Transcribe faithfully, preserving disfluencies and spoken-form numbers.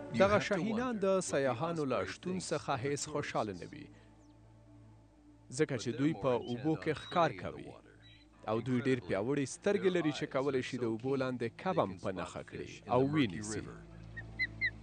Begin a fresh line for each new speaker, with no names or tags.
دغه شاهینان د سیاحانو له شتون څخه هیڅ خوشحاله نه وي ځکه چې دوی په اوبو کې ښکار کوي او دوی ډیر پیاوړې سترګې لري چې کولی شي د اوبو لاندې کب هم په نښه کړي او ونیسي